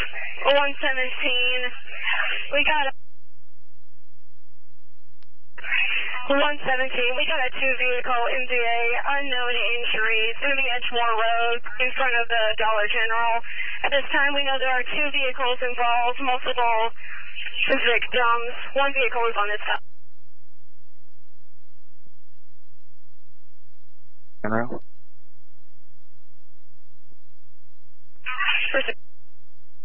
117. We got 117. We got a 2-vehicle MDA, unknown injuries, going to be Edgemore Road in front of the Dollar General. At this time, we know there are 2 vehicles involved, multiple victims. 1 vehicle is on this side. General?